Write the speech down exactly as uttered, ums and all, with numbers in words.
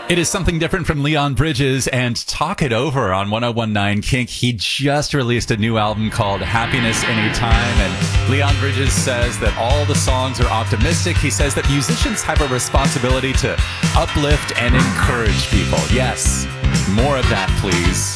It is something different from Leon Bridges and Talk It Over on one oh one point nine Kink. He just released a new album called Happiness Anytime, and Leon Bridges says that all the songs are optimistic. He says that musicians have a responsibility to uplift and encourage people. Yes, more of that, please.